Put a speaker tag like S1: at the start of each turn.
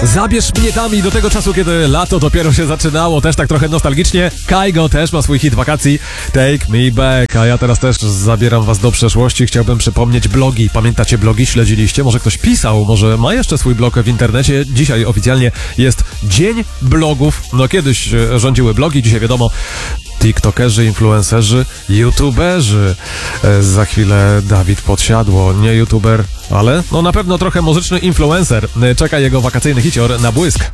S1: Zabierz mnie tam i do tego czasu, kiedy lato dopiero się zaczynało, też tak trochę nostalgicznie. Kaigo też ma swój hit wakacji Take Me Back, a ja teraz też zabieram was do przeszłości. Chciałbym przypomnieć blogi. Pamiętacie blogi? Śledziliście? Może ktoś pisał? Może ma jeszcze swój blog w internecie? Dzisiaj oficjalnie jest Dzień Blogów. No kiedyś rządziły blogi, dzisiaj wiadomo, TikTokerzy, influencerzy, YouTuberzy. Za chwilę Dawid Podsiadło, nie YouTuber, ale no na pewno trochę muzyczny influencer. Czeka jego wakacyjny hicior na błysk.